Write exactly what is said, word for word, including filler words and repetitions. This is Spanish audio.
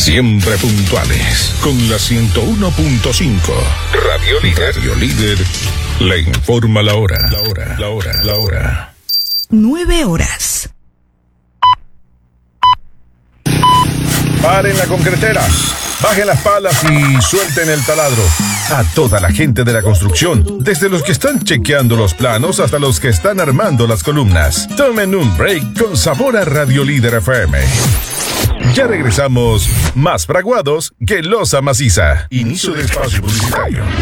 Siempre puntuales con la ciento uno punto cinco. Radio Líder. Radio Líder le informa la hora. La hora, la hora, la hora. Nueve horas. Paren la concretera, bajen las palas y suelten el taladro. A toda la gente de la construcción, desde los que están chequeando los planos hasta los que están armando las columnas. Tomen un break con sabor a Radio Líder F M. Ya regresamos, más fraguados que losa maciza. Inicio de espacio publicitario.